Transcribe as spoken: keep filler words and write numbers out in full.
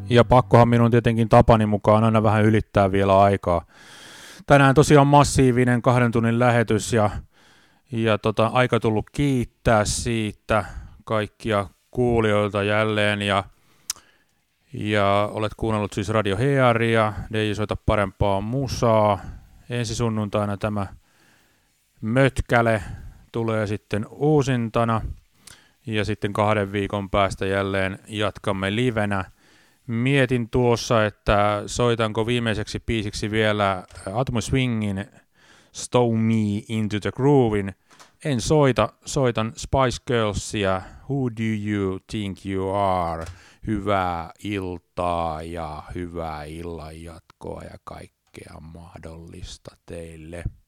Ja pakkohan minun tietenkin tapani mukaan aina vähän ylittää vielä aikaa. Tänään tosiaan massiivinen kahden tunnin lähetys ja, ja tota, aika tullut kiittää siitä kaikkia kuulijoilta jälleen. Ja, ja olet kuunnellut siis Radio Hearia, D J Soita parempaa musaa. Ensi sunnuntaina tämä mötkäle tulee sitten uusintana. Ja sitten kahden viikon päästä jälleen jatkamme livenä. Mietin tuossa, että soitanko viimeiseksi biisiksi vielä Atomic Swingin Stow Me Into The Groovein. En soita, soitan Spice Girlsia, Who Do You Think You Are. Hyvää iltaa ja hyvää illan jatkoa ja kaikkea mahdollista teille.